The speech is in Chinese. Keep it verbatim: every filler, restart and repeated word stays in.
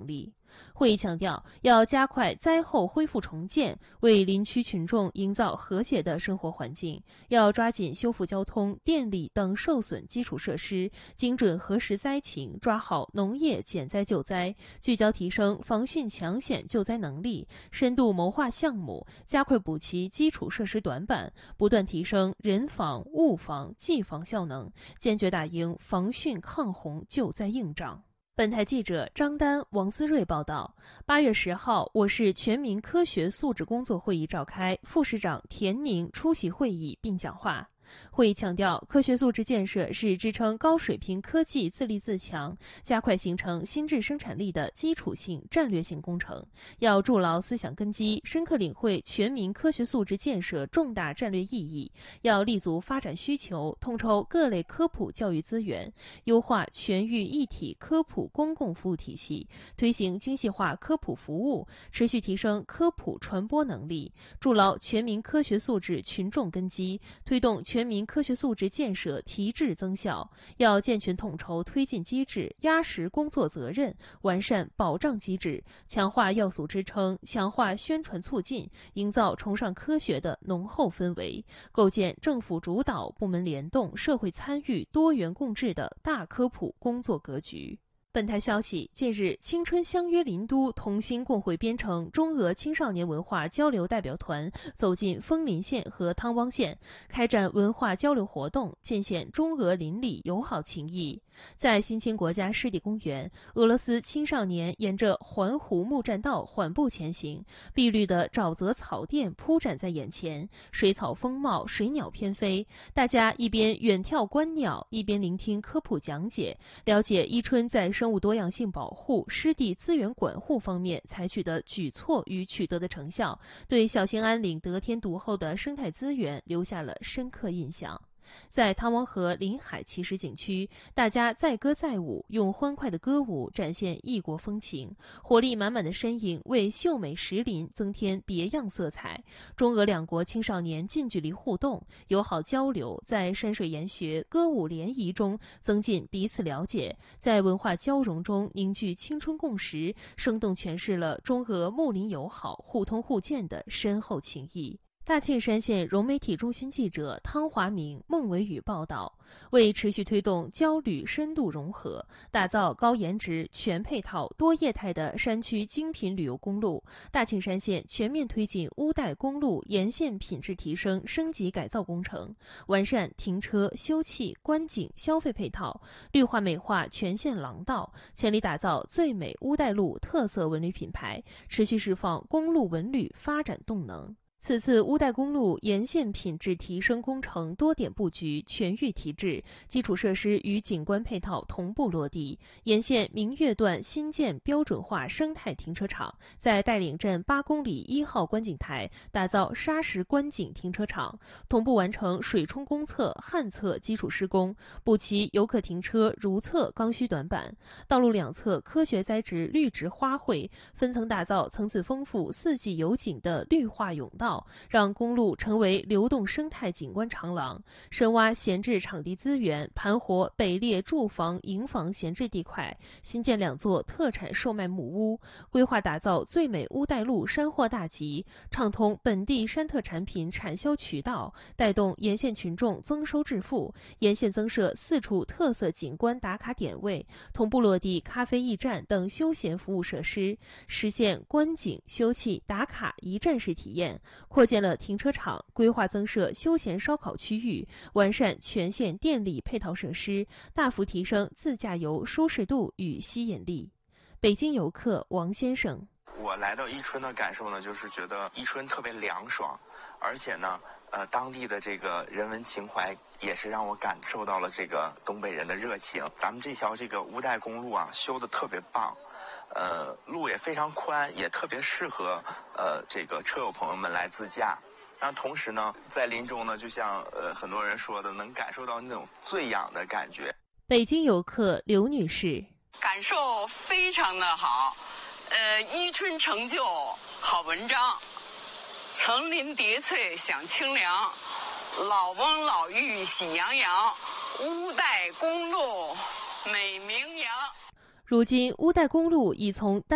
能力。会议强调，要加快灾后恢复重建，为林区群众营造和谐的生活环境；要抓紧修复交通、电力等受损基础设施，精准核实灾情，抓好农业减灾救灾，聚焦提升防汛抢险救灾能力，深度谋划项目，加快补齐基础设施短板，不断提升人防、物防、技防效能，坚决打赢防汛抗洪救灾硬仗。本台记者张丹、王思睿报道，八月十号，我市全民科学素质工作会议召开，副市长田宁出席会议并讲话。会议强调，科学素质建设是支撑高水平科技自立自强、加快形成新质生产力的基础性战略性工程，要筑牢思想根基，深刻领会全民科学素质建设重大战略意义，要立足发展需求，统筹各类科普教育资源，优化全域一体科普公共服务体系，推行精细化科普服务，持续提升科普传播能力，筑牢全民科学素质群众根基，推动全民科学素质建设提质增效，要健全统筹推进机制，压实工作责任，完善保障机制，强化要素支撑，强化宣传促进，营造崇尚科学的浓厚氛围，构建政府主导、部门联动、社会参与、多元共治的大科普工作格局。本台消息，近日，青春相约林都同心共绘编程中俄青少年文化交流代表团走进枫林县和汤汪县，开展文化交流活动，尽显中俄邻里友好情谊。在新青国家湿地公园，俄罗斯青少年沿着环湖木栈道缓步前行，碧绿的沼泽草甸铺展在眼前，水草丰茂，水鸟翩飞。大家一边远眺观鸟，一边聆听科普讲解，了解伊春在生物多样性保护、湿地资源管护方面采取的举措与取得的成效，对小兴安岭得天独厚的生态资源留下了深刻印象。在汤汪河临海奇石景区，大家载歌载舞，用欢快的歌舞展现异国风情，活力满满的身影为秀美石林增添别样色彩。中俄两国青少年近距离互动、友好交流，在山水研学、歌舞联谊中增进彼此了解，在文化交融中凝聚青春共识，生动诠释了中俄睦邻友好、互通互鉴的深厚情谊。大庆山县融媒体中心记者汤华明、孟维宇报道，为持续推动交旅深度融合，打造高颜值、全配套、多业态的山区精品旅游公路，大庆山县全面推进乌代公路沿线品质提升升级改造工程，完善停车、休憩、观景、消费配套，绿化美化全县廊道，全力打造最美乌代路特色文旅品牌，持续释放公路文旅发展动能。此次乌代公路沿线品质提升工程多点布局，全域提质，基础设施与景观配套同步落地。沿线明月段新建标准化生态停车场，在带领镇八公里一号观景台打造砂石观景停车场，同步完成水冲公厕、旱厕基础施工，补齐游客停车如厕刚需短板。道路两侧科学栽植绿植花卉，分层打造层次丰富、四季有景的绿化甬道，让公路成为流动生态景观长廊，深挖闲置场地资源，盘活北列住房、营房闲置地块，新建两座特产售卖木屋，规划打造最美乌代路山货大集，畅通本地山特产品产销渠道，带动沿线群众增收致富。沿线增设四处特色景观打卡点位，同步落地咖啡驿站等休闲服务设施，实现观景、休憩、打卡一站式体验。扩建了停车场，规划增设休闲烧烤区域，完善全县电力配套设施，大幅提升自驾游舒适度与吸引力。北京游客王先生： 我来到伊春的感受呢，就是觉得伊春特别凉爽，而且呢，呃，当地的这个人文情怀也是让我感受到了这个东北人的热情。咱们这条这个乌代公路啊，修的特别棒。呃，路也非常宽，也特别适合呃这个车友朋友们来自驾。然后同时呢，在林中呢，就像呃很多人说的，能感受到那种醉氧的感觉。 北京游客刘女士： 感受非常的好，呃，伊春成就好文章，层林叠翠享清凉，老翁老妪喜洋洋，乌代公路美名扬。 如今，乌代公路已从